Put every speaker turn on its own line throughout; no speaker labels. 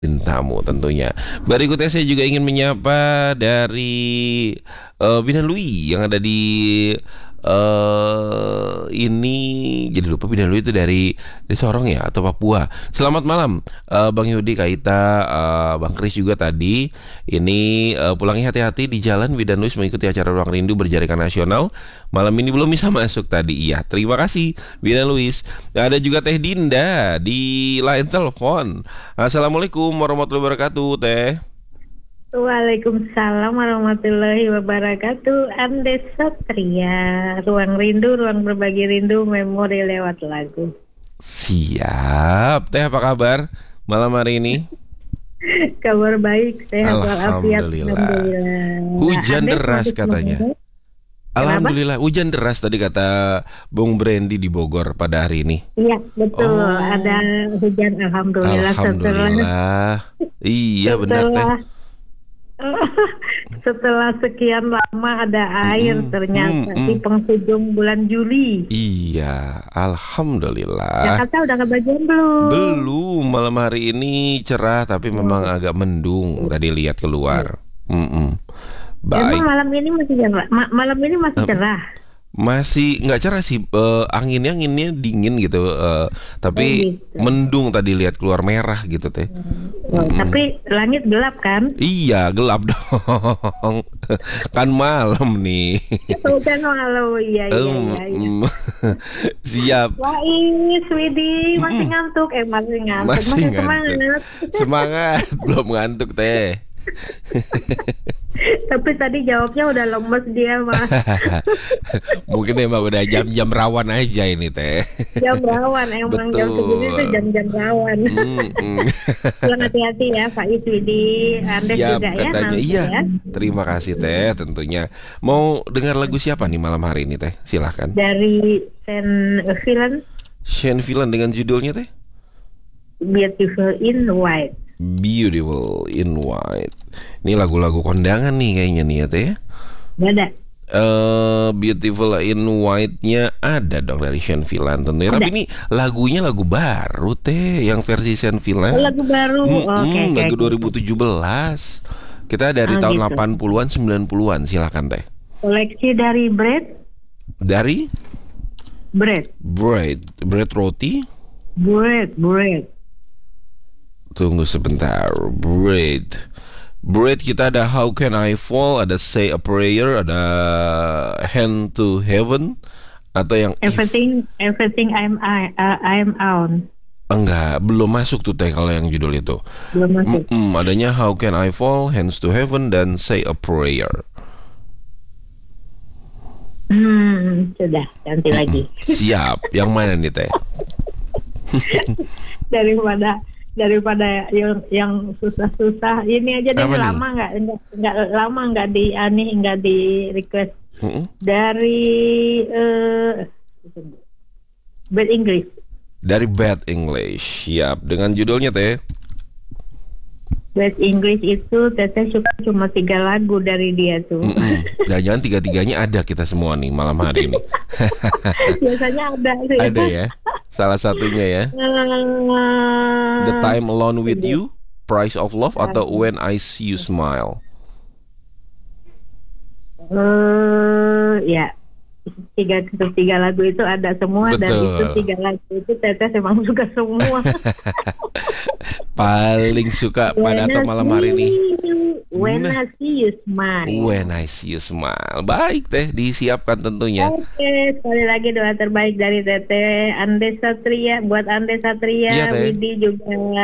tamu tentunya. Berikutnya saya juga ingin menyapa dari Bidan Lui yang ada di ini jadi lupa Bidan Lui itu dari Sorong ya atau Papua. Selamat malam Bang Yudi, Kaita, Bang Kris juga tadi. Ini pulangnya hati-hati di jalan. Bidan Lui mengikuti acara Ruang Rindu Berjaringan Nasional. Malam ini belum bisa masuk tadi. Iya, terima kasih Bidan Luis. Ada juga Teh Dinda di line telepon. Assalamualaikum warahmatullahi wabarakatuh, Teh.
Waalaikumsalam warahmatullahi wabarakatuh. Andes Satria, ruang rindu, ruang berbagi rindu, memori lewat lagu.
Siap, Teh, apa kabar malam hari ini?
Kabar baik, sehat walafiat.
Alhamdulillah. Hujan deras katanya. Alhamdulillah, hujan deras tadi kata Bung Brandy di Bogor pada hari ini.
Iya, betul. Ada hujan, alhamdulillah.
Alhamdulillah. Iya, benar, Teh.
Setelah sekian lama ada air ternyata di penghujung bulan Juli.
Iya, alhamdulillah.
Jakarta udah kebagian belum?
Belum, malam hari ini cerah tapi memang agak mendung tadi lihat keluar. Baik.
Emang malam ini masih cerah? Malam ini masih cerah.
Masih nggak cerah sih, anginnya dingin gitu, tapi
gitu.
mendung tadi lihat keluar merah gitu, Teh.
Tapi langit gelap kan?
Iya, gelap dong. Kan malam nih.
Bukan malam, iya.
Siap.
Wais, Widi, masih ngantuk? Masih ngantuk, masih semangat.
Semangat, belum ngantuk, Teh.
Tapi tadi jawabnya udah lemes dia, Mas.
Mungkin emang udah jam-jam rawan aja ini, Teh.
Jam rawan, emang jam segini tuh jam-jam rawan. Pulang hati-hati ya, Pak Iswidi. Anda
siap,
juga
katanya.
Ya,
iya. Terima kasih, Teh, tentunya. Mau dengar lagu siapa nih malam hari ini, Teh? Silahkan.
Dari Shane Villain
dengan judulnya, Teh?
Beautiful in White.
Beautiful in White. Ini lagu-lagu kondangan nih kayaknya nih ya, Teh.
Ada.
Beautiful in White-nya ada dong dari Shane Villain tentunya. Tapi ini lagunya lagu baru, Teh, yang versi Shane Villain.
Lagu baru.
Lagu 2017. Kita dari tahun
gitu.
80-an 90-an, silakan, Teh.
Koleksi dari Bread.
Dari
Bread
roti.
Bread.
Tunggu sebentar. Bread kita ada How Can I Fall, ada Say a Prayer, ada Hand to Heaven, atau yang
Everything I'm on.
Enggak, belum masuk tuh, Teh, kalau yang judul itu.
Belum masuk.
Adanya How Can I Fall, Hands to Heaven, dan Say a Prayer.
Sudah, ganti lagi.
Siap. Yang mana nih, Teh?
daripada yang susah-susah ini aja deh. Lama nggak di request. Dari Bad English.
Dari Bad English. Siap. Dengan judulnya, Teh?
Bad English itu Teteh suka cuma 3 lagu dari dia tuh.
Jangan-jangan 3-3-nya ada kita semua nih malam hari ini.
Biasanya ada sih.
Ada ya. Salah satunya ya. The Time Alone with You, Price of Love, atau When I See You Smile.
Ya. Tiga lagu itu ada semua.
Betul.
Dan itu 3 lagu itu Teteh memang suka semua.
Paling suka pada atau malam hari ini
When I See You Smile.
When I See You Smile. Baik, Teh, disiapkan tentunya.
Oke, sekali lagi doa terbaik dari Teteh Andes Satria. Buat Andes Satria,
iya,
Widi juga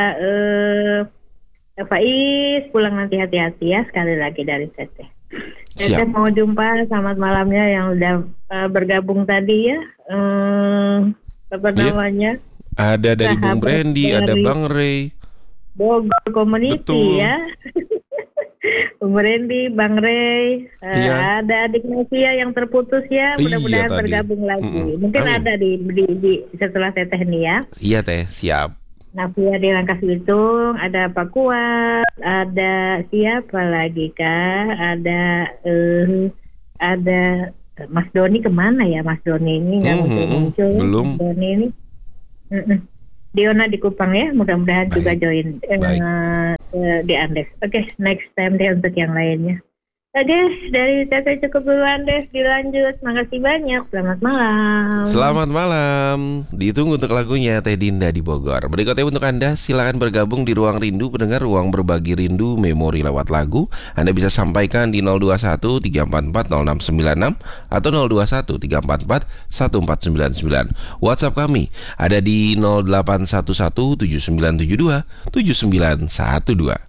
Faiz, pulang nanti hati-hati ya. Sekali lagi dari Teteh. Teteh mau jumpa, selamat malamnya yang udah bergabung tadi ya. Apa namanya?
Ada dari Bung Brandy, ada Bang Ray.
Bogor Community. Betul. Ya. Bung Brandy, Bang Ray, ada adik Novia yang terputus ya. Mudah-mudahan bergabung lagi. Mungkin ada di setelah Teteh nih ya.
Iya, Teh, siap.
Novia di Rangkas Bitung, ada Pak Kuat, ada siapa lagi Kak? Ada Mas Doni kemana ya? Mas Doni ini nggak muncul.
Belum.
Mas Doni ini Diona di Kupang ya, mudah-mudahan juga join di Andes. Oke, next time deh untuk yang lainnya. Oke, dari Tete cukup dulu Andes, dilanjut. Makasih banyak, selamat malam.
Selamat malam. Ditunggu untuk lagunya Teh Dinda di Bogor. Berikutnya untuk Anda, silakan bergabung di Ruang Rindu, pendengar ruang berbagi rindu memori lewat lagu. Anda bisa sampaikan di 021 344 0696 atau 021 344 1499. WhatsApp kami ada di 0811 7972 7912.